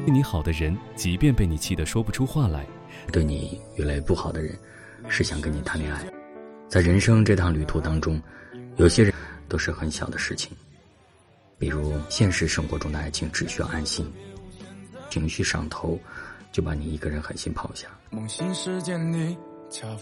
对你好的人，即便被你气得说不出话来， 对你越来越不好的人，是想跟你谈恋爱。在人生这趟旅途当中，有些人都是很小的事情，比如现实生活中的爱情只需要安心，情绪上头就把你一个人狠心抛下。 梦醒时间里